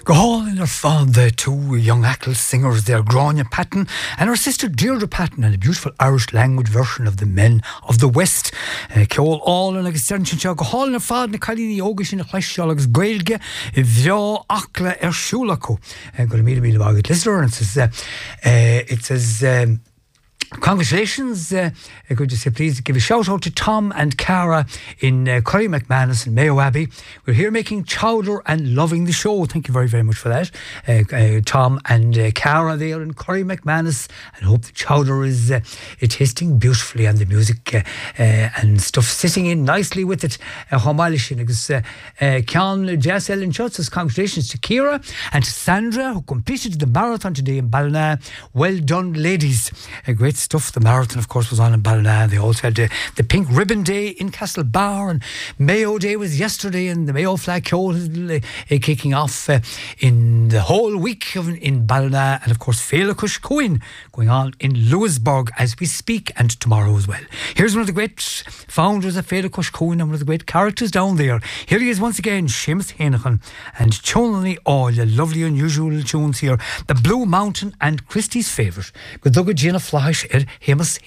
Go all in her fad, the two young Ackle singers there, Grania Patton and her sister Deirdre Patton, and a beautiful Irish language version of the Men of the West. Ceol all in extension go all in her fad na Calini Ogish in the Chleishiolags Gaelge, Vio Akla Ershulaco. Got a meet about listener, and it says congratulations, could you say please give a shout out to Tom and Cara in Curry McManus and Mayo Abbey. We're here making chowder and loving the show. Thank you very, very much for that. Tom and Cara there in Curry McManus, and hope the chowder is tasting beautifully and the music and stuff sitting in nicely with it. Cian Jess Ellen Schutz, congratulations to Kira and to Sandra, who completed the marathon today in Ballina. Well done, ladies. Great stuff. The marathon, of course, was on in Ballina. They also had the Pink Ribbon Day in Castlebar, and Mayo Day was yesterday, and the Mayo Flag is kicking off in the whole week in Ballina, and of course Féileacus Coin going on in Lewisburg as we speak, and tomorrow as well. Here's one of the great founders of Féileacus Coin and one of the great characters down there. Here he is once again, Seamus Hénachan and Chonley, all the lovely unusual tunes here. The Blue Mountain and Christie's favourite. Good luck, Gina Flash. Seamus